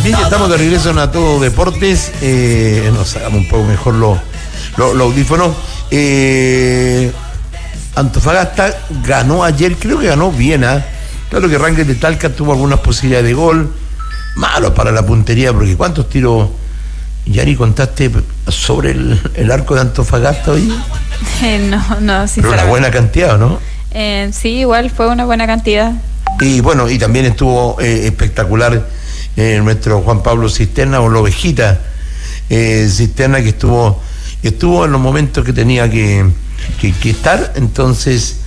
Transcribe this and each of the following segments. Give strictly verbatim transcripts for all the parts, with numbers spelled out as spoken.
Bien, ya estamos de regreso en A Todo Deportes. Eh, nos hagamos un poco mejor los lo, lo audífonos. Eh, Antofagasta ganó ayer, creo que ganó bien. ¿eh? Claro que Rangers de Talca tuvo algunas posibilidades de gol. Malo para la puntería, porque ¿cuántos tiros, Yari, contaste sobre el, el arco de Antofagasta hoy? Eh, no, no, sinceramente. Pero una buena cantidad, ¿no? Eh, sí, igual fue una buena cantidad. Y bueno, y también estuvo eh, espectacular eh, nuestro Juan Pablo Cisterna, o la ovejita eh, Cisterna, que estuvo estuvo en los momentos que tenía que, que, que estar. Entonces,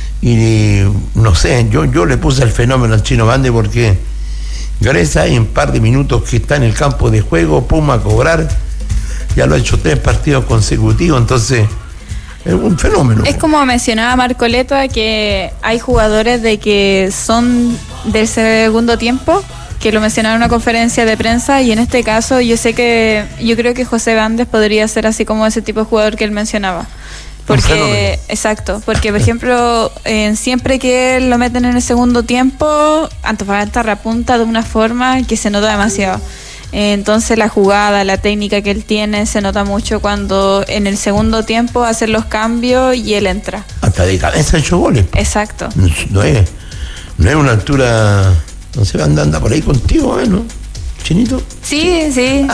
y no sé, yo, yo le puse el fenómeno al Chino Bande, porque Gresa, en un par de minutos que está en el campo de juego, Puma a cobrar, ya lo ha hecho tres partidos consecutivos, entonces es un fenómeno. Es como mencionaba Marcoleta, que hay jugadores de que son del segundo tiempo, que lo mencionaba en una conferencia de prensa, y en este caso yo sé que, yo creo que José Bandes podría ser así como ese tipo de jugador que él mencionaba. Porque, exacto, porque por ejemplo, eh, siempre que lo meten en el segundo tiempo, Antofagasta repunta de una forma que se nota demasiado. Eh, entonces la jugada, la técnica que él tiene, se nota mucho cuando en el segundo tiempo hacen los cambios y él entra. Hasta de cabeza ha hecho goles. Exacto. No, no es, no es una altura, no se anda, anda por ahí contigo, ¿eh? ¿No? ¿Chinito? Sí, sí.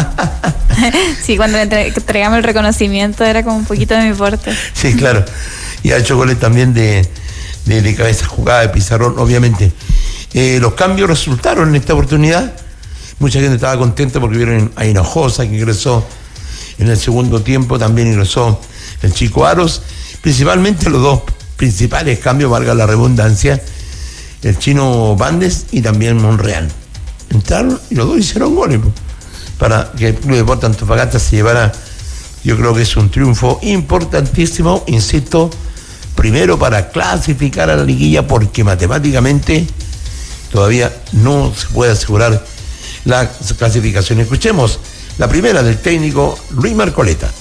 Sí, cuando le entre- entregamos el reconocimiento era como un poquito de mi porte. Sí, claro. Y ha hecho goles también de, de, de cabeza jugada, de pizarrón, obviamente. Eh, los cambios resultaron en esta oportunidad. Mucha gente estaba contenta porque vieron a Hinojosa, que ingresó en el segundo tiempo. También ingresó el Chico Aros. Principalmente los dos principales cambios, valga la redundancia, el Chino Bandes y también Monreal. Entraron y los dos hicieron goles, pues, para que el Club Deportes Antofagasta se llevara. Yo creo que es un triunfo importantísimo, insisto, primero para clasificar a la liguilla, porque matemáticamente todavía no se puede asegurar la clasificación. Escuchemos la primera del técnico Luis Marcoleta.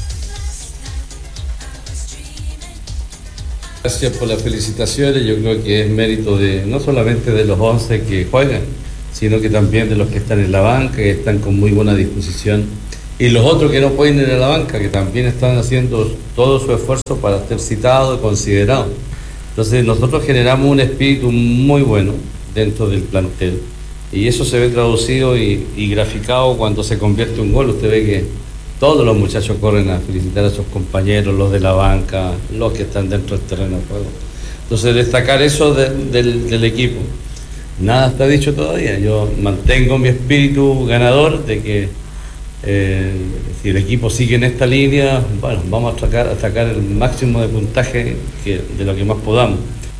Gracias por las felicitaciones. Yo creo que es mérito de no solamente de los once que juegan, sino que también de los que están en la banca, que están con muy buena disposición, y los otros que no pueden ir a la banca, que también están haciendo todo su esfuerzo para ser citados y considerados. Entonces nosotros generamos un espíritu muy bueno dentro del plantel, y eso se ve traducido y, y graficado cuando se convierte un gol. Usted ve que todos los muchachos corren a felicitar a sus compañeros, los de la banca, los que están dentro del terreno de juego. Entonces destacar eso de, del, del equipo. Nada está dicho todavía. Yo mantengo mi espíritu ganador de que eh, si el equipo sigue en esta línea, bueno, vamos a sacar, a sacar el máximo de puntaje que, de lo que más podamos.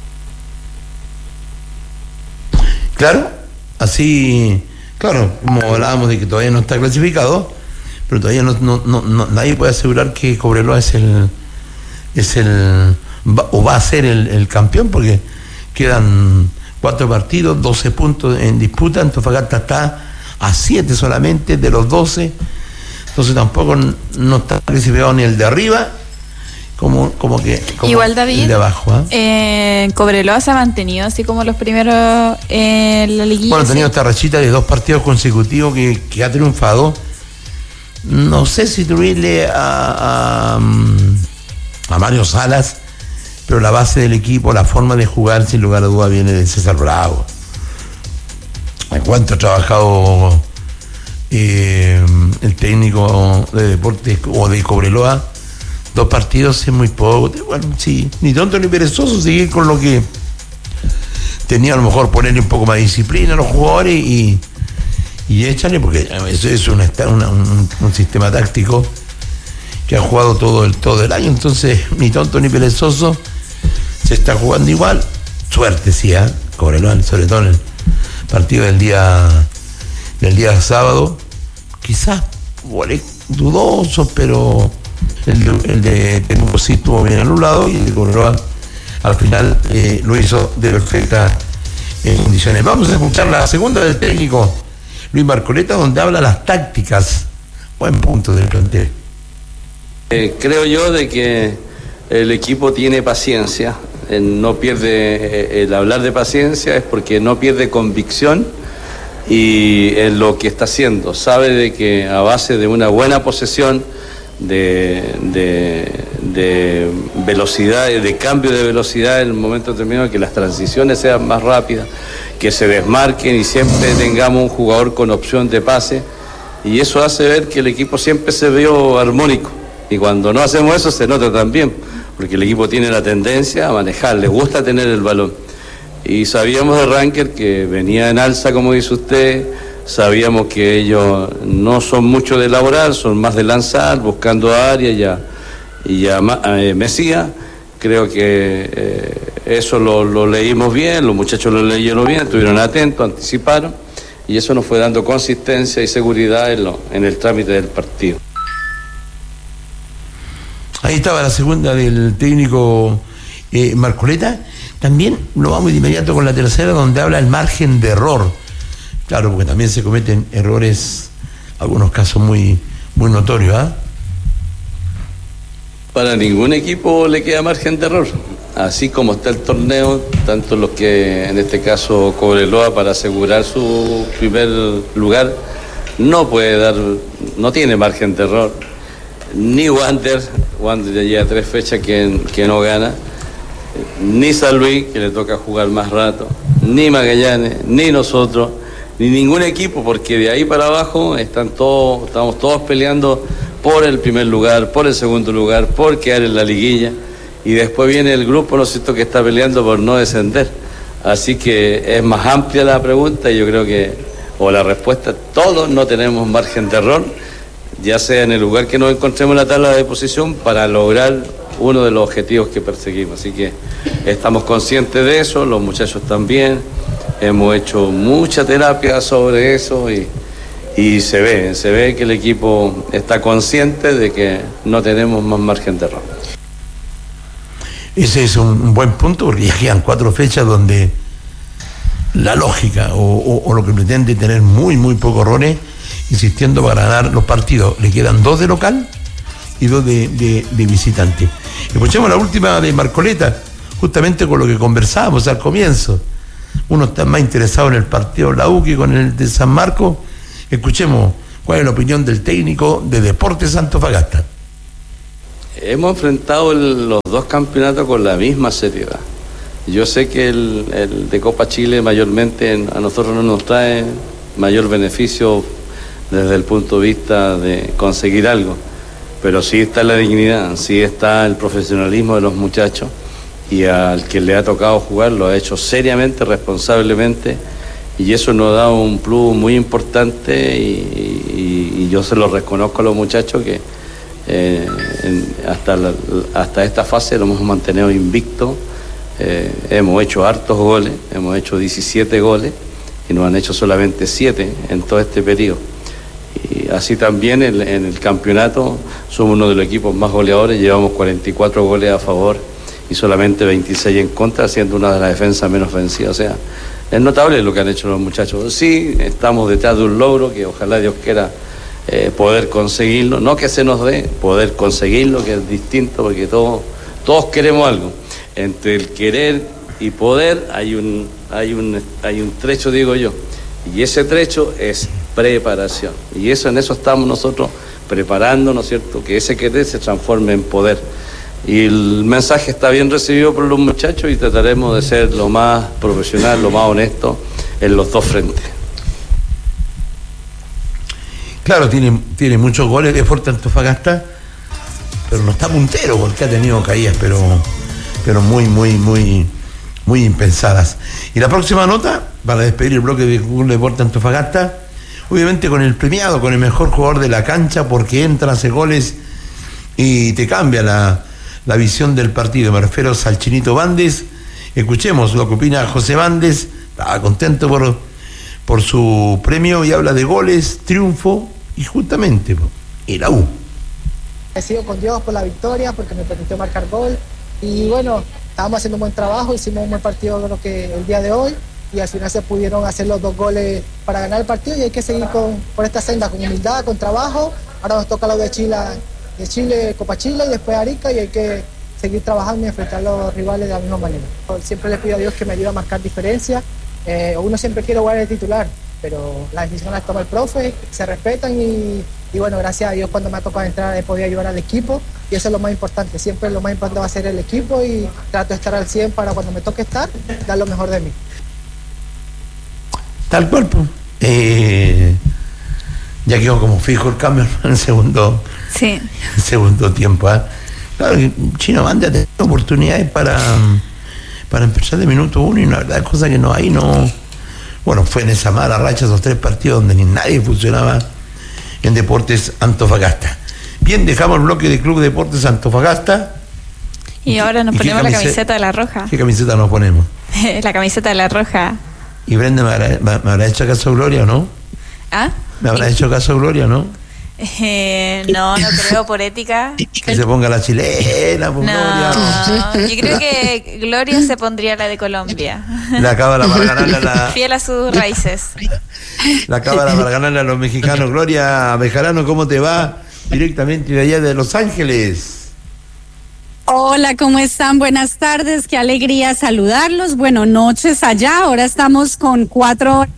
Claro, así, claro, como hablábamos de que todavía no está clasificado, pero todavía no, no, no, no nadie puede asegurar que Cobreloa es el, es el, va, o va a ser el, el campeón, porque quedan cuatro partidos, doce puntos en disputa. Antofagasta está a siete solamente de los doce, entonces tampoco no está clasificado ni el de arriba como, como que como igual, David, el de abajo. ¿eh? Eh, Cobreloa se ha mantenido así como los primeros en la liguilla. Bueno, ha tenido esta rachita de dos partidos consecutivos que, que ha triunfado. No sé si atribuirle a, a, a Mario Salas, pero la base del equipo, la forma de jugar, sin lugar a duda, viene de César Bravo. En cuanto ha trabajado eh, el técnico de deportes o de Cobreloa, dos partidos es muy poco. Bueno, sí, ni tonto ni perezoso, seguir con lo que tenía, a lo mejor ponerle un poco más de disciplina a los jugadores y, y échale, porque eso es una, una, un, un sistema táctico que ha jugado todo el, todo el año. Entonces, ni tonto ni perezoso, se está jugando igual. Suerte, sí, ¿eh? Cobreloa, sobre todo en el partido del día del día sábado, quizás dudoso, pero el de, el de Temuco sí estuvo bien anulado, y el de Cobreloa al final eh, lo hizo de perfectas eh, condiciones. Vamos a escuchar la segunda del técnico Luis Marcoleta, donde habla las tácticas. Buen punto del plantel. Eh, creo yo de que el equipo tiene paciencia, eh, no pierde, eh, el hablar de paciencia es porque no pierde convicción y en lo que está haciendo. Sabe de que a base de una buena posesión, de, de, de velocidad, de cambio de velocidad en el momento determinado, que las transiciones sean más rápidas, que se desmarquen y siempre tengamos un jugador con opción de pase, y eso hace ver que el equipo siempre se vio armónico, y cuando no hacemos eso se nota también, porque el equipo tiene la tendencia a manejar, le gusta tener el balón. Y sabíamos de Ranker que venía en alza, como dice usted, sabíamos que ellos no son mucho de elaborar, son más de lanzar, buscando a Arias y a, y a eh, Mesías. Creo que eh, eso lo, lo leímos bien, los muchachos lo leyeron bien, estuvieron atentos, anticiparon, y eso nos fue dando consistencia y seguridad en, lo, en el trámite del partido. Ahí estaba la segunda del técnico eh, Marcoleta. También lo vamos de inmediato con la tercera, donde habla el margen de error. Claro, porque también se cometen errores, algunos casos muy, muy notorios, ¿ah? ¿eh? Para ningún equipo le queda margen de error. Así como está el torneo, tanto los que, en este caso, Cobreloa, para asegurar su primer lugar, no puede dar, no tiene margen de error. Ni Wander, Wander ya lleva tres fechas que, que no gana, ni San Luis, que le toca jugar más rato, ni Magallanes, ni nosotros, ni ningún equipo, porque de ahí para abajo están todos, estamos todos peleando por el primer lugar, por el segundo lugar, por quedar en la liguilla, y después viene el grupo, ¿no es cierto?, que está peleando por no descender. Así que es más amplia la pregunta, y yo creo que, o la respuesta, todos no tenemos margen de error, ya sea en el lugar que nos encontremos en la tabla de posición, para lograr uno de los objetivos que perseguimos. Así que estamos conscientes de eso, los muchachos también, hemos hecho mucha terapia sobre eso, y, y se ve, se ve que el equipo está consciente de que no tenemos más margen de error. Ese es un buen punto, porque ya quedan cuatro fechas donde la lógica o, o, o lo que pretende tener muy, muy pocos errores, insistiendo para ganar los partidos. Le quedan dos de local y dos de, de, de visitante. Escuchemos la última de Marcoleta, justamente con lo que conversábamos al comienzo. Uno está más interesado en el partido de la U que con el de San Marcos. Escuchemos cuál es la opinión del técnico de Deportes Antofagasta. Hemos enfrentado el, los dos campeonatos con la misma seriedad. Yo sé que el, el de Copa Chile mayormente a nosotros no nos trae mayor beneficio desde el punto de vista de conseguir algo, pero sí está la dignidad, sí está el profesionalismo de los muchachos, y al que le ha tocado jugar lo ha hecho seriamente, responsablemente, y eso nos da un plus muy importante, y, y, y yo se lo reconozco a los muchachos que eh, en, hasta, la, hasta esta fase lo hemos mantenido invicto. Eh, hemos hecho hartos goles, hemos hecho diecisiete goles y nos han hecho solamente siete en todo este periodo. Y así también en, en el campeonato somos uno de los equipos más goleadores, llevamos cuarenta y cuatro goles a favor y solamente veintiséis en contra, siendo una de las defensas menos vencidas. O sea, es notable lo que han hecho los muchachos. Sí, estamos detrás de un logro que ojalá Dios quiera eh, poder conseguirlo, no que se nos dé, poder conseguirlo, que es distinto, porque todos, todos queremos algo. Entre el querer y poder hay un, hay un, hay un trecho, digo yo, y ese trecho es preparación, y eso, en eso estamos nosotros preparando, ¿no es cierto?, que ese querer se transforme en poder, y el mensaje está bien recibido por los muchachos, y trataremos de ser lo más profesional, lo más honesto en los dos frentes. Claro, tiene, tiene muchos goles de Deportes Antofagasta, pero no está puntero, porque ha tenido caídas, pero pero muy, muy, muy, muy impensadas. Y la próxima nota, para despedir el bloque de Club Deportes Antofagasta, obviamente con el premiado, con el mejor jugador de la cancha, porque entra, hace goles y te cambia la, la visión del partido. Me refiero a Salchinito Bandes. Escuchemos lo que opina José Bandes. Estaba contento por, por su premio, y habla de goles, triunfo y justamente y la U. Agradecido con Dios por la victoria, porque me permitió marcar gol. Y bueno, estábamos haciendo un buen trabajo, hicimos un buen partido creo que el día de hoy, y al final se pudieron hacer los dos goles para ganar el partido, y hay que seguir con, por esta senda, con humildad, con trabajo. Ahora nos toca lo de Chile, de Chile, Copa Chile, y después Arica, y hay que seguir trabajando y enfrentar a los rivales de la misma manera. Siempre le pido a Dios que me ayude a marcar diferencia. Eh, uno siempre quiere jugar de titular, pero las decisiones las toma el profe, se respetan y, y bueno, gracias a Dios cuando me ha tocado entrar he podido ayudar al equipo y eso es lo más importante, siempre lo más importante va a ser el equipo y trato de estar al cien para cuando me toque estar, dar lo mejor de mí. Tal cual, pues. Eh, ya quedó como fijo el cambio en el segundo, sí. el segundo tiempo. ¿eh? Claro que Chino Banda ha tenido oportunidades para, para empezar de minuto uno y la verdad, cosa que no hay, no. Bueno, fue en esa mala racha esos tres partidos donde ni nadie funcionaba en Deportes Antofagasta. Bien, dejamos el bloque de Club Deportes Antofagasta. Y ahora nos ¿Y ponemos camiseta, la camiseta de la Roja. ¿Qué camiseta nos ponemos? La camiseta de la Roja. ¿Y Brenda me habrá, me habrá hecho caso Gloria o no? ¿Ah? ¿Me habrá hecho caso Gloria o no? Eh, no, no creo por ética. Que se ponga la chilena, pues, no, Gloria. Yo creo que Gloria se pondría la de Colombia. La cábala para ganarle a la... Fiel a sus raíces. La cábala para ganarle a los mexicanos. Gloria Bejarano, ¿cómo te va? Directamente de allá de Los Ángeles. Hola, ¿cómo están? Buenas tardes, qué alegría saludarlos. Bueno, noches allá, ahora estamos con cuatro horas.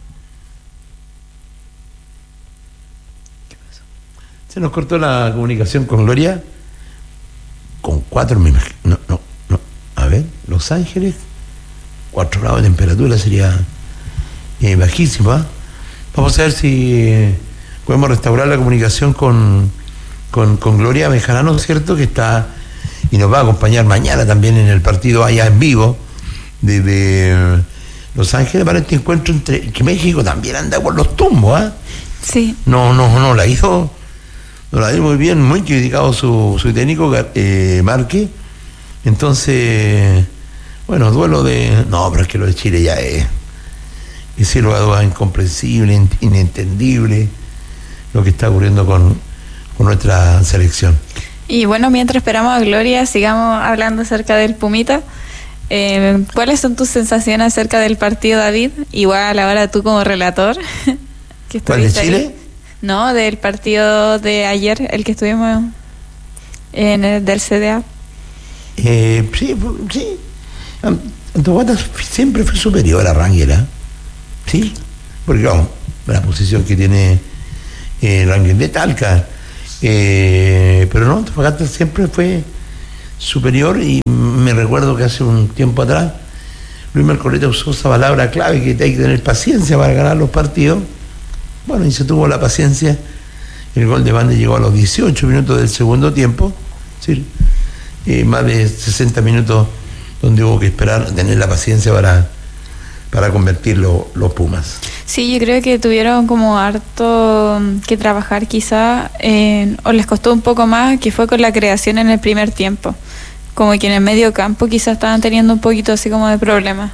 Se nos cortó la comunicación con Gloria. Con cuatro, me imagino. No, no, no. A ver, Los Ángeles, cuatro grados de temperatura sería eh, bajísima. Vamos a ver si eh, podemos restaurar la comunicación con, con, con Gloria Bejarano, ¿cierto? Que está y nos va a acompañar mañana también en el partido allá en vivo de, de Los Ángeles para este encuentro entre que México también anda con los tumbos, ¿ah? ¿eh? Sí. No, no, no la hizo. No la dio muy bien, muy criticado su, su técnico, eh, Marque. Entonces, bueno, duelo de... No, pero es que lo de Chile ya es... Es algo incomprensible, inentendible, lo que está ocurriendo con, con nuestra selección. Y bueno, mientras esperamos a Gloria, sigamos hablando acerca del Pumita. Eh, ¿Cuáles son tus sensaciones acerca del partido, David? Igual ahora tú como relator. que ¿Cuál, de Chile? Ahí. No, del partido de ayer, el que estuvimos en el del C D A. Eh, sí, sí. Antofagasta siempre fue superior a Rangel, sí, porque vamos, la posición que tiene eh, Rangel de Talca, eh, pero no, Antofagasta siempre fue superior y me recuerdo que hace un tiempo atrás Luis Mercoleta usó esa palabra clave que hay que tener paciencia para ganar los partidos. Bueno, y se tuvo la paciencia. El gol de Bande llegó a los dieciocho minutos del segundo tiempo, ¿sí? eh, más de sesenta minutos donde hubo que esperar, tener la paciencia para, para convertir lo, los Pumas. Sí, yo creo que tuvieron como harto que trabajar quizá, eh, o les costó un poco más, que fue con la creación en el primer tiempo. Como que en el medio campo quizás estaban teniendo un poquito así como de problemas.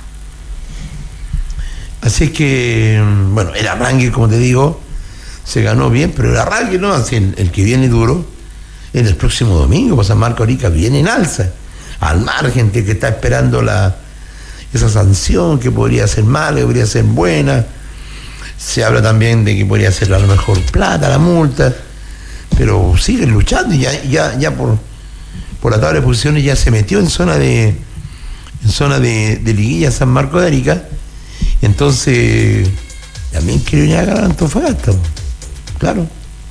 Así es que, bueno, el arranque, como te digo, se ganó bien, pero el arranque, ¿no? Así el, el que viene duro, en el próximo domingo, pues San Marcos Arica viene en alza, al margen de que está esperando la esa sanción que podría ser mala, que podría ser buena. Se habla también de que podría ser a lo mejor plata la multa, pero siguen luchando y ya, ya, ya por, por la tabla de posiciones ya se metió en zona de en zona de, de liguilla San Marcos de Arica. Entonces también quiero ir a ganar Antofagasta, claro.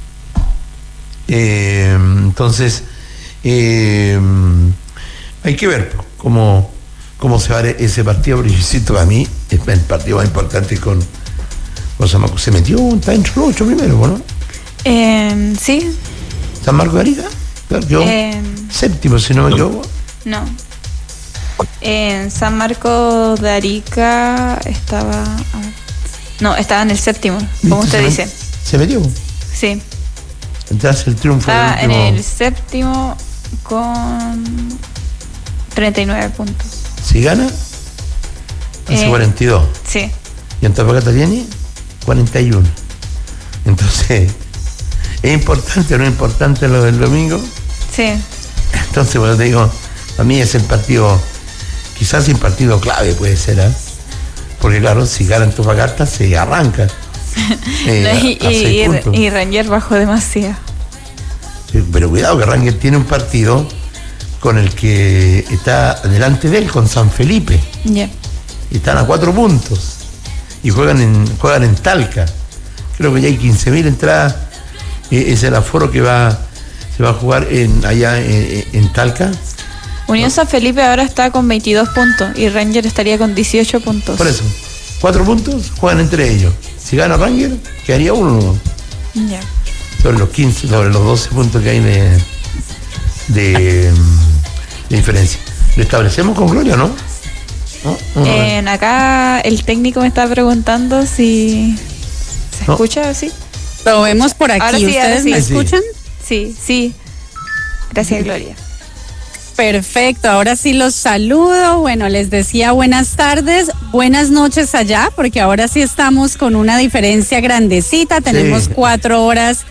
Eh, entonces eh, hay que ver cómo, cómo se va ese partido, pero yo insisto, para mí es el partido más importante con, con San Marcos. Se metió, está entre los ocho primero, ¿no? Eh, sí. San Marcos de Arica, claro, yo eh, séptimo, si no me equivoco. No. En San Marcos de Arica estaba... No, estaba en el séptimo, como usted dice. ¿Se metió? Sí. Tras el triunfo estaba del último... en el séptimo con treinta y nueve puntos. Si gana, hace eh, cuarenta y dos. Sí. Y Antofagasta tiene cuarenta y uno. Entonces, ¿es importante o no es importante lo del domingo? Sí. Entonces, bueno, te digo, a mí es el partido... Quizás el partido clave puede ser, ¿eh? Porque claro, si gana Antofagasta se arranca. Eh, no, y, a, a y, y, y Ranger bajó demasiado. Sí, pero cuidado que Ranger tiene un partido con el que está delante de él, con San Felipe. Yeah. Están a cuatro puntos. y juegan en, juegan en Talca. Creo que ya hay quince mil entradas, eh, es el aforo que va, se va a jugar en, allá en, en Talca. Unión San Felipe ahora está con veintidós puntos y Ranger estaría con dieciocho puntos. Por eso, cuatro puntos juegan entre ellos. Si gana Ranger, quedaría uno. Ya. Sobre los quince, sobre los doce puntos que hay de, de, de diferencia. Lo establecemos con Gloria, ¿no? ¿No? Eh, acá el técnico me está preguntando si se no. escucha así. Lo vemos por aquí. Ahora sí, ¿Ustedes ahora sí. me escuchan? Sí, sí. Gracias, Gloria. Perfecto, ahora sí los saludo. Bueno, les decía buenas tardes, buenas noches allá, porque ahora sí estamos con una diferencia grandecita. Tenemos sí. cuatro horas,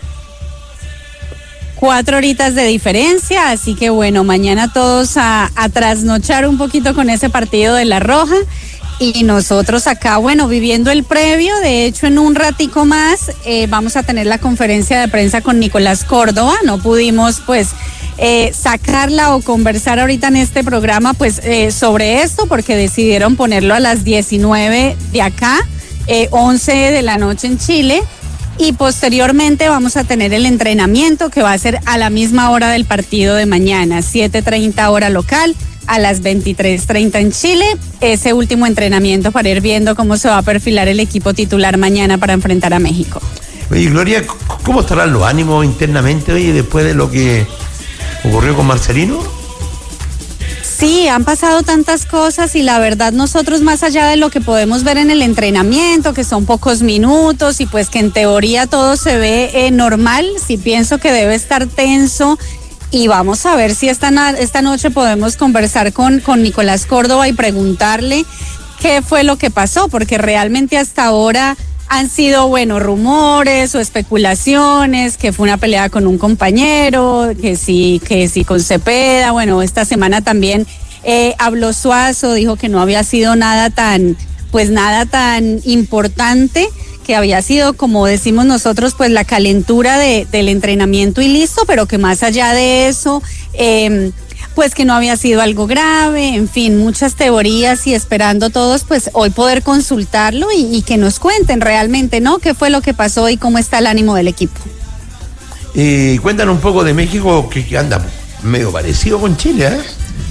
cuatro horitas de diferencia, así que bueno, mañana todos a, a trasnochar un poquito con ese partido de La Roja. Y nosotros acá, bueno, viviendo el previo, de hecho en un ratico más eh, vamos a tener la conferencia de prensa con Nicolás Córdoba. No pudimos pues eh, sacarla o conversar ahorita en este programa pues eh, sobre esto porque decidieron ponerlo a las diecinueve de acá, eh, once de la noche en Chile. Y posteriormente vamos a tener el entrenamiento que va a ser a la misma hora del partido de mañana, siete treinta hora local, a las veintitrés treinta en Chile, ese último entrenamiento para ir viendo cómo se va a perfilar el equipo titular mañana para enfrentar a México. Oye, Gloria, ¿cómo estarán los ánimos internamente hoy después de lo que ocurrió con Marcelino? Sí, han pasado tantas cosas y la verdad nosotros más allá de lo que podemos ver en el entrenamiento, que son pocos minutos y pues que en teoría todo se ve eh, normal, sí pienso que debe estar tenso. Y vamos a ver si esta, esta noche podemos conversar con, con Nicolás Córdoba y preguntarle qué fue lo que pasó, porque realmente hasta ahora han sido, bueno, rumores o especulaciones, que fue una pelea con un compañero, que sí, que sí con Cepeda. Bueno, esta semana también eh, habló Suazo, dijo que no había sido nada tan, pues nada tan importante, que había sido, como decimos nosotros, pues la calentura de, del entrenamiento y listo, pero que más allá de eso, eh, pues que no había sido algo grave, en fin, muchas teorías y esperando todos, pues hoy poder consultarlo y, y que nos cuenten realmente, ¿no? ¿Qué fue lo que pasó y cómo está el ánimo del equipo? Eh, cuéntanos un poco de México, que, que anda medio parecido con Chile, ¿eh?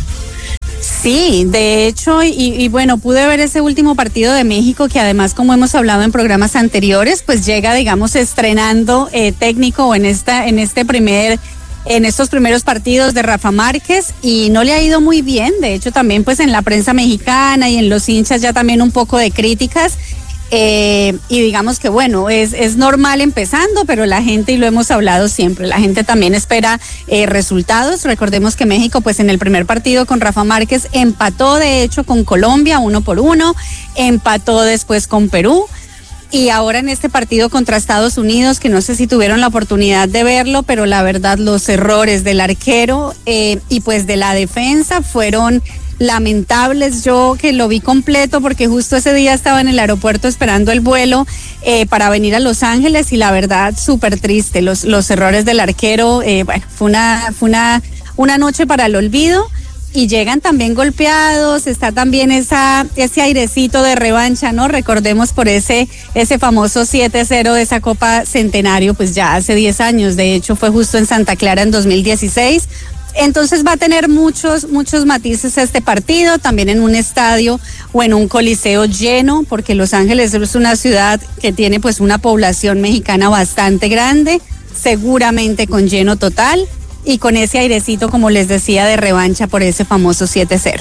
Sí, de hecho, y, y bueno, pude ver ese último partido de México que además, como hemos hablado en programas anteriores, pues llega, digamos, estrenando eh, técnico en esta, en este primer, en estos primeros partidos de Rafa Márquez y no le ha ido muy bien. De hecho, también pues en la prensa mexicana y en los hinchas ya también un poco de críticas. Eh, y digamos que bueno, es, es normal empezando, pero la gente, y lo hemos hablado siempre, la gente también espera eh, resultados. Recordemos que México pues en el primer partido con Rafa Márquez empató de hecho con Colombia uno por uno, empató después con Perú y ahora en este partido contra Estados Unidos, que no sé si tuvieron la oportunidad de verlo, pero la verdad los errores del arquero eh, y pues de la defensa fueron lamentables. Yo que lo vi completo porque justo ese día estaba en el aeropuerto esperando el vuelo eh, para venir a Los Ángeles y la verdad súper triste los, los errores del arquero. Eh, bueno, fue una, fue una, una noche para el olvido y llegan también golpeados, está también esa, ese airecito de revancha, ¿no? Recordemos por ese, ese famoso siete cero de esa Copa Centenario, pues ya hace diez años, de hecho fue justo en Santa Clara en dos mil dieciséis. Entonces va a tener muchos, muchos matices este partido, también en un estadio o en un coliseo lleno, porque Los Ángeles es una ciudad que tiene pues una población mexicana bastante grande, seguramente con lleno total y con ese airecito, como les decía, de revancha por ese famoso siete cero.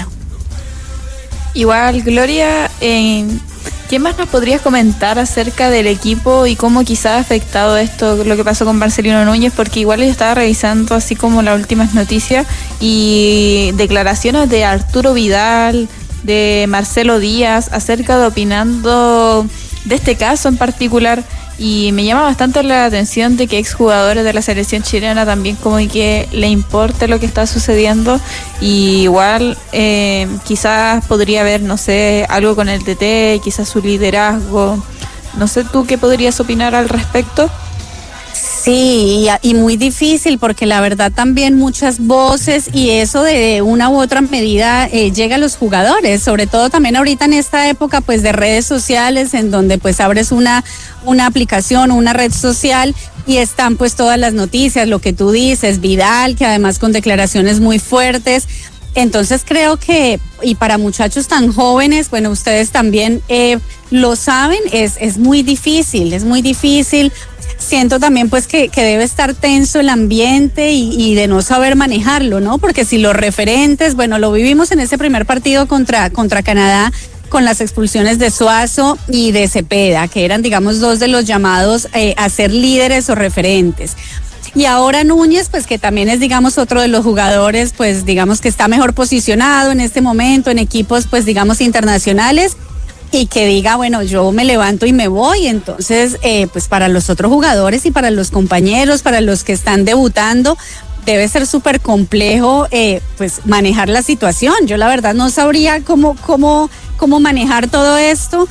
Igual, Gloria, eh, ¿qué más nos podrías comentar acerca del equipo y cómo quizás ha afectado esto, lo que pasó con Marcelino Núñez? Porque igual yo estaba revisando así como las últimas noticias y declaraciones de Arturo Vidal, de Marcelo Díaz, acerca de opinando de este caso en particular. Y me llama bastante la atención de que exjugadores de la selección chilena también como que le importe lo que está sucediendo. Y igual eh, quizás podría haber, no sé, algo con el T T, quizás su liderazgo. No sé, ¿tú qué podrías opinar al respecto? Sí, y, y muy difícil porque la verdad también muchas voces y eso de una u otra medida eh, llega a los jugadores, sobre todo también ahorita en esta época pues de redes sociales en donde pues abres una, una aplicación, una red social y están pues todas las noticias, lo que tú dices, Vidal, que además con declaraciones muy fuertes. Entonces creo que, y para muchachos tan jóvenes, bueno, ustedes también eh, lo saben, es, es muy difícil, es muy difícil. Siento también pues que, que debe estar tenso el ambiente y, y de no saber manejarlo, ¿no? Porque si los referentes, bueno, lo vivimos en ese primer partido contra, contra Canadá, con las expulsiones de Suazo y de Cepeda, que eran, digamos, dos de los llamados eh, a ser líderes o referentes. Y ahora Núñez, pues que también es, digamos, otro de los jugadores, pues digamos que está mejor posicionado en este momento en equipos, pues digamos, internacionales y que diga, bueno, yo me levanto y me voy. Entonces, eh, pues para los otros jugadores y para los compañeros, para los que están debutando, debe ser súper complejo, eh, pues manejar la situación. Yo la verdad no sabría cómo, cómo, cómo manejar todo esto.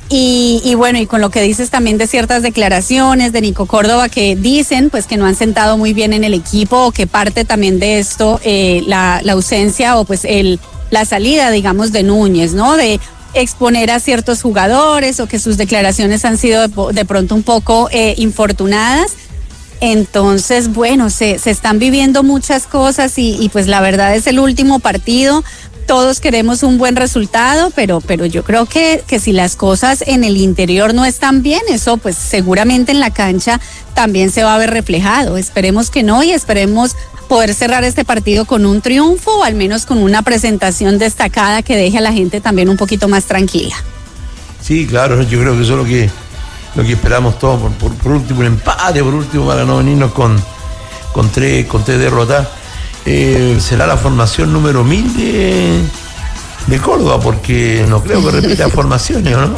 Y, y bueno, y con lo que dices también de ciertas declaraciones de Nico Córdoba que dicen pues que no han sentado muy bien en el equipo o que parte también de esto eh, la, la ausencia o pues el, la salida, digamos, de Núñez, ¿no? De exponer a ciertos jugadores o que sus declaraciones han sido de, de pronto un poco eh, infortunadas. Entonces, bueno, se, se están viviendo muchas cosas y, y pues la verdad es el último partido. Todos queremos un buen resultado, pero, pero yo creo que, que si las cosas en el interior no están bien, eso pues seguramente en la cancha también se va a ver reflejado. Esperemos que no y esperemos poder cerrar este partido con un triunfo o al menos con una presentación destacada que deje a la gente también un poquito más tranquila. Sí, claro, yo creo que eso es lo que, lo que esperamos todos, por, por, por último un empate, por último para no venirnos con, con, tres, con tres derrotas. Eh, será la formación número mil de, de Córdoba, porque no creo que repita formaciones, ¿o no?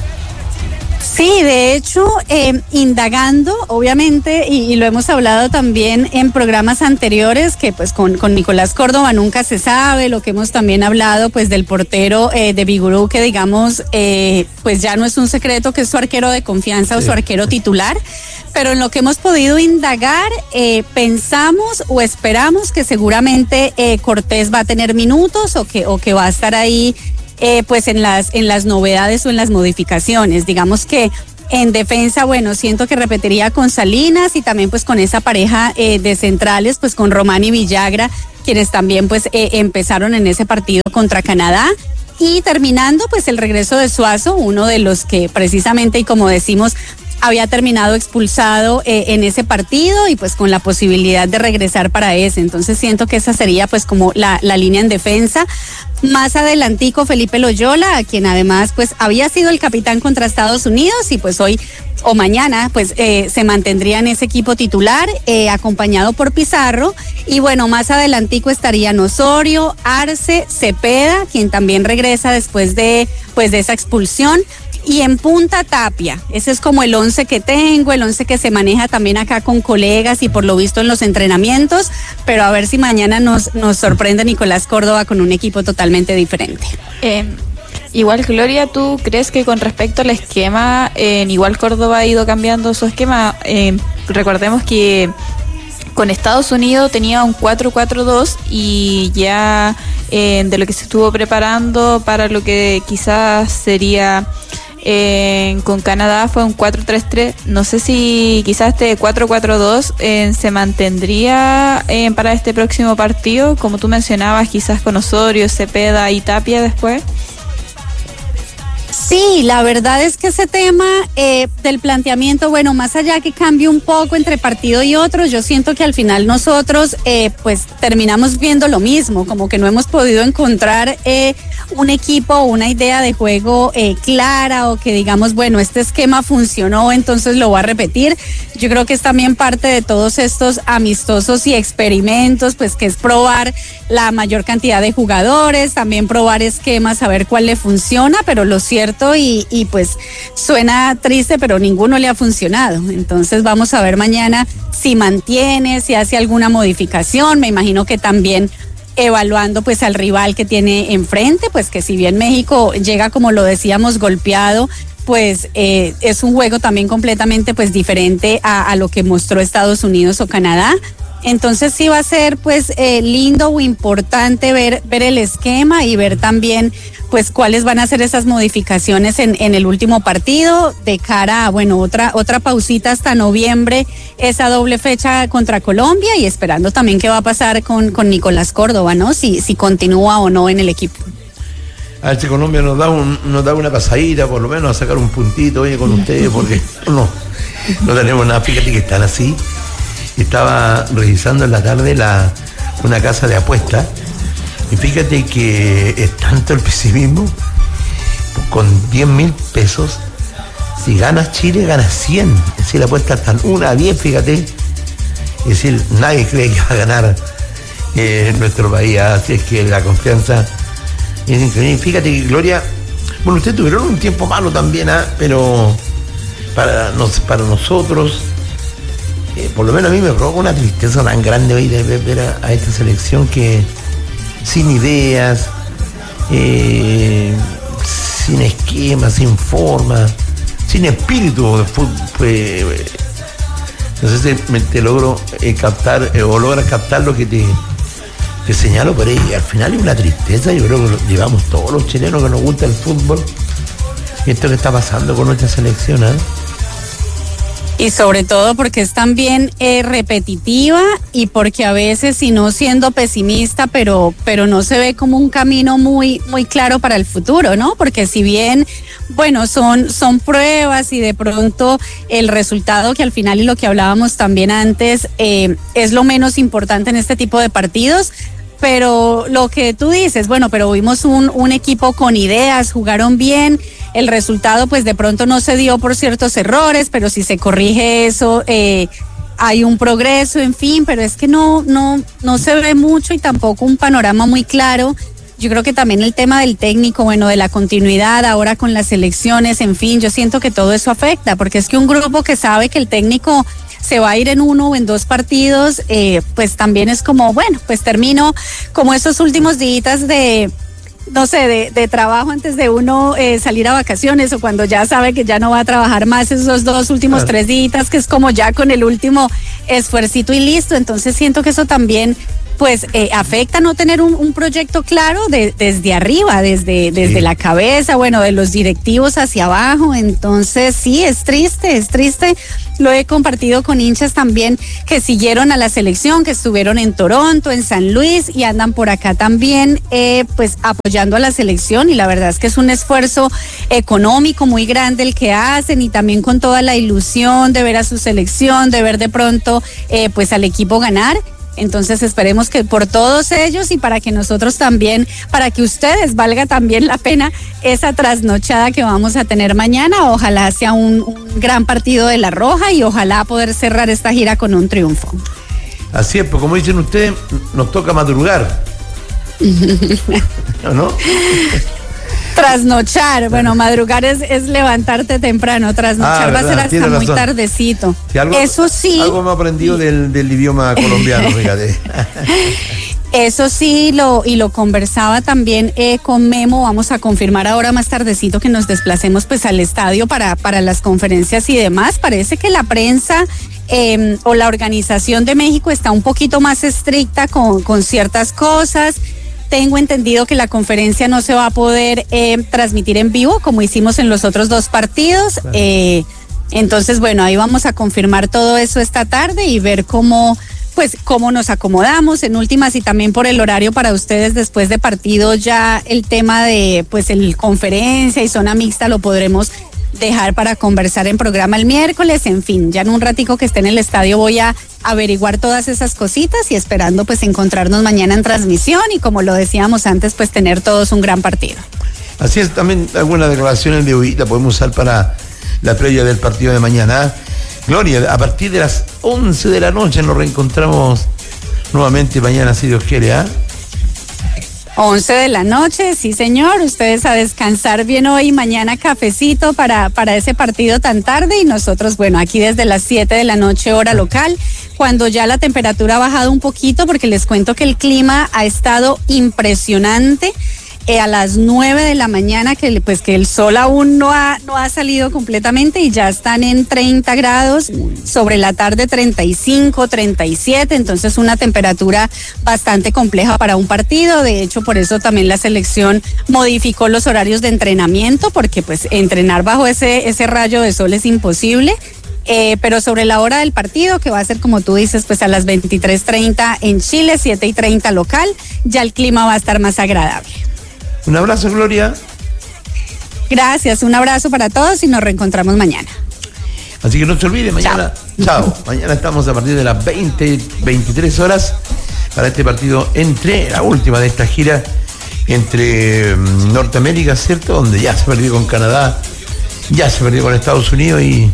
Sí, de hecho, eh, indagando, obviamente, y, y lo hemos hablado también en programas anteriores, que pues con, con Nicolás Córdoba nunca se sabe, lo que hemos también hablado pues del portero eh, de Vigurú, que digamos, eh, pues ya no es un secreto que es su arquero de confianza sí. o su arquero titular, pero en lo que hemos podido indagar, eh, pensamos o esperamos que seguramente eh, Cortés va a tener minutos o que, o que va a estar ahí Eh, pues en las en las novedades o en las modificaciones. Digamos que en defensa, bueno, siento que repetiría con Salinas y también pues con esa pareja eh, de centrales, pues con Román y Villagra, quienes también pues eh, empezaron en ese partido contra Canadá. Y terminando pues el regreso de Suazo, uno de los que precisamente y como decimos había terminado expulsado eh, en ese partido y pues con la posibilidad de regresar para ese. Entonces siento que esa sería pues como la, la línea en defensa. Más adelantico Felipe Loyola, a quien además pues había sido el capitán contra Estados Unidos y pues hoy o mañana pues eh, se mantendría en ese equipo titular eh, acompañado por Pizarro. Y bueno, más adelantico estarían Osorio, Arce, Cepeda, quien también regresa después de pues de esa expulsión. Y en punta Tapia, ese es como el once que tengo, el once que se maneja también acá con colegas y por lo visto en los entrenamientos, pero a ver si mañana nos, nos sorprende Nicolás Córdoba con un equipo totalmente diferente. Eh, igual Gloria, ¿tú crees que con respecto al esquema, eh, igual Córdoba ha ido cambiando su esquema? Eh, recordemos que con Estados Unidos tenía un cuatro cuatro dos y ya eh, de lo que se estuvo preparando para lo que quizás sería... Eh, con Canadá fue un cuatro tres tres. No sé si quizás este cuatro cuatro dos eh, se mantendría eh, para este próximo partido, como tú mencionabas, quizás con Osorio, Cepeda y Tapia después. Sí, la verdad es que ese tema eh, del planteamiento, bueno, más allá que cambie un poco entre partido y otro, yo siento que al final nosotros eh, pues terminamos viendo lo mismo, como que no hemos podido encontrar eh, un equipo o una idea de juego eh, clara o que digamos, bueno, este esquema funcionó, entonces lo voy a repetir. Yo creo que es también parte de todos estos amistosos y experimentos, pues que es probar la mayor cantidad de jugadores, también probar esquemas, saber cuál le funciona, pero lo cierto Y, y pues suena triste, pero ninguno le ha funcionado. Entonces vamos a ver mañana si mantiene, si hace alguna modificación. Me imagino que también evaluando pues al rival que tiene enfrente, pues que si bien México llega, como lo decíamos, golpeado pues eh, es un juego también completamente pues diferente a, a lo que mostró Estados Unidos o Canadá. Entonces sí va a ser pues eh, lindo o importante ver, ver el esquema y ver también pues cuáles van a ser esas modificaciones en, en el último partido de cara a, bueno, otra, otra pausita hasta noviembre, esa doble fecha contra Colombia y esperando también qué va a pasar con, con Nicolás Córdoba, ¿no? Si, si continúa o no en el equipo. A ver si Colombia nos da un, nos da una pasadita, por lo menos a sacar un puntito, oye, con ustedes, porque no, no tenemos nada. Fíjate que están así. Estaba revisando en la tarde la, una casa de apuestas y fíjate que es tanto el pesimismo, con diez mil pesos, si ganas Chile, ganas cien. Es decir, la apuesta están una a diez, fíjate. Es decir, nadie cree que va a ganar eh, nuestro país, así es que la confianza es increíble. Fíjate que Gloria, bueno, ustedes tuvieron un tiempo malo también, ¿eh? Pero para, nos, para nosotros, eh, por lo menos a mí me provoca una tristeza tan grande hoy de ver, ver a, a esta selección que sin ideas, eh, sin esquema, sin forma, sin espíritu de fútbol. Pues, no sé si me, te logro eh, captar eh, o logras captar lo que te te señalo por ahí. Al final es una tristeza, yo creo que lo llevamos todos los chilenos que nos gusta el fútbol, y esto que está pasando con nuestra selección, ¿eh? Y sobre todo porque es también eh, repetitiva y porque a veces, y no siendo pesimista, pero, pero no se ve como un camino muy, muy claro para el futuro, ¿no? Porque si bien, bueno, son, son pruebas y de pronto el resultado, que al final, y lo que hablábamos también antes, eh, es lo menos importante en este tipo de partidos. Pero lo que tú dices, bueno, pero vimos un, un equipo con ideas, jugaron bien, el resultado pues de pronto no se dio por ciertos errores, pero si se corrige eso, eh, hay un progreso, en fin, pero es que no, no, no se ve mucho y tampoco un panorama muy claro. Yo creo que también el tema del técnico, bueno, de la continuidad ahora con las elecciones, en fin, yo siento que todo eso afecta, porque es que un grupo que sabe que el técnico se va a ir en uno o en dos partidos, eh, pues también es como, bueno, pues termino como esos últimos días de, no sé, de, de trabajo antes de uno eh, salir a vacaciones, o cuando ya sabe que ya no va a trabajar más esos dos últimos tres días, que es como ya con el último esfuercito y listo. Entonces siento que eso también pues eh, afecta no tener un, un proyecto claro de, desde arriba, desde, desde sí. la cabeza, bueno, de los directivos hacia abajo. Entonces sí, es triste, es triste. Lo he compartido con hinchas también que siguieron a la selección, que estuvieron en Toronto, en San Luis, y andan por acá también eh, pues apoyando a la selección, y la verdad es que es un esfuerzo económico muy grande el que hacen, y también con toda la ilusión de ver a su selección, de ver de pronto eh, pues al equipo ganar. Entonces esperemos que por todos ellos, y para que nosotros también, para que ustedes valga también la pena esa trasnochada que vamos a tener mañana, ojalá sea un, un gran partido de La Roja, y ojalá poder cerrar esta gira con un triunfo. Así es, pues como dicen ustedes, nos toca madrugar. ¿No? Trasnochar, bueno, madrugar es, es levantarte temprano, trasnochar ah, va a ser hasta muy razón. tardecito. Sí, algo, Eso sí. Algo me he aprendido del, del idioma colombiano, fíjate. Eso sí, lo, y lo conversaba también eh, con Memo. Vamos a confirmar ahora más tardecito que nos desplacemos pues al estadio para, para las conferencias y demás. Parece que la prensa eh, o la organización de México está un poquito más estricta con, con ciertas cosas. Tengo entendido que la conferencia no se va a poder eh, transmitir en vivo como hicimos en los otros dos partidos. Claro. Eh, entonces, bueno, ahí vamos a confirmar todo eso esta tarde y ver cómo, pues, cómo nos acomodamos en últimas, y también por el horario para ustedes después de partido, ya el tema de, pues, el conferencia y zona mixta lo podremos dejar para conversar en programa el miércoles. En fin, ya en un ratico que esté en el estadio voy a averiguar todas esas cositas, y esperando pues encontrarnos mañana en transmisión, y como lo decíamos antes, pues tener todos un gran partido. Así es, también algunas declaraciones de Huguita podemos usar para la previa del partido de mañana. Gloria, a partir de las once de la noche nos reencontramos nuevamente mañana, si Dios quiere, ¿ah? ¿eh? once de la noche, sí señor, ustedes a descansar bien hoy, mañana cafecito para, para ese partido tan tarde, y nosotros, bueno, aquí desde las siete de la noche hora local, cuando ya la temperatura ha bajado un poquito, porque les cuento que el clima ha estado impresionante. eh, a las nueve de la mañana, que pues que el sol aún no ha, no ha salido completamente y ya están en treinta grados, sobre la tarde treinta y cinco, treinta y siete, entonces una temperatura bastante compleja para un partido. De hecho, por eso también la selección modificó los horarios de entrenamiento, porque pues entrenar bajo ese, ese rayo de sol es imposible. Eh, pero sobre la hora del partido, que va a ser, como tú dices, pues a las veintitrés treinta en Chile, siete y treinta local, ya el clima va a estar más agradable. Un abrazo, Gloria. Gracias, un abrazo para todos y nos reencontramos mañana. Así que no se olvide, mañana, chao. chao. Mañana estamos a partir de las veinte, veintitrés horas para este partido entre, la última de esta gira entre um, Norteamérica, ¿cierto? Donde ya se perdió con Canadá, ya se perdió con Estados Unidos y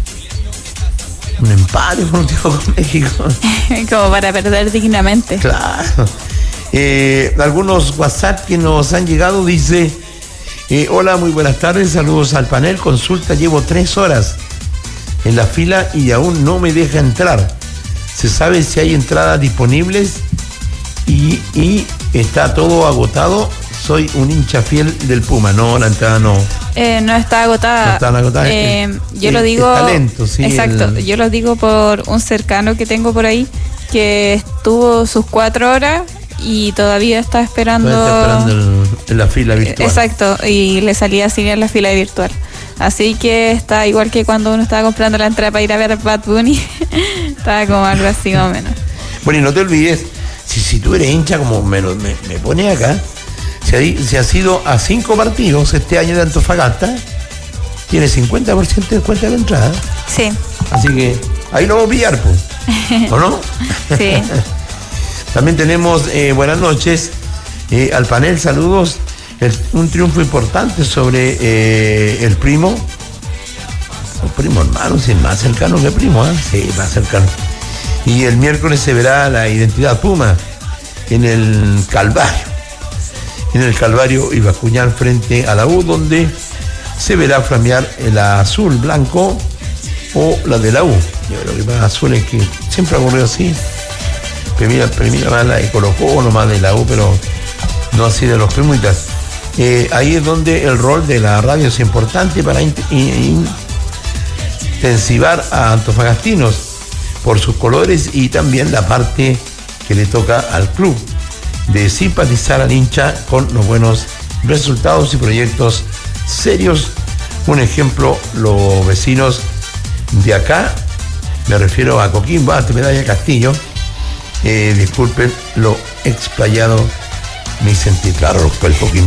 un empate por último con México. Como para perder dignamente. Claro. Eh, algunos WhatsApp que nos han llegado dice, eh, hola, muy buenas tardes, saludos al panel, consulta, llevo tres horas en la fila y aún no me deja entrar. ¿Se sabe si hay entradas disponibles? Y, y está todo agotado. Soy un hincha fiel del Puma. No, la entrada no. Eh, no está agotada. No están agotadas. Eh, el, yo el, lo digo. El talento, sí. Exacto. El... Yo lo digo por un cercano que tengo por ahí que estuvo sus cuatro horas y todavía está esperando. Todavía está esperando el, en la fila virtual. Exacto. Y le salía así en la fila virtual. Así que está igual que cuando uno estaba comprando la entrada para ir a ver Bad Bunny. Estaba como algo así más o menos. Bueno, y no te olvides, si, si tú eres hincha, como me, lo, me, me pone acá, se ha, se ha ido a cinco partidos este año de Antofagasta, tiene cincuenta por ciento de descuento de la entrada. Sí. Así que ahí lo vamos a pillar, pues. ¿O no? Sí. También tenemos eh, buenas noches eh, al panel, saludos. El, un triunfo importante sobre eh, el primo. El primo hermano, si es más cercano que primo, ¿eh? Sí, más cercano. Y el miércoles se verá la identidad Puma en el Calvario. En el Calvario Ibacuñán frente a la U, donde se verá flamear el azul blanco o la de la U. Yo creo que más azul es que siempre ha ocurrido así. Premia, premia más la de Colo Colo, más de la U, pero no así de los primitas. Eh, ahí es donde el rol de la radio es importante para in, in, intensivar a antofagastinos por sus colores y también la parte que le toca al club de simpatizar al hincha con los buenos resultados y proyectos serios. Un ejemplo, los vecinos de acá, me refiero a Coquimbo, a Medalla Castillo, eh, disculpen lo explayado, me sentí claro, el Coquimbo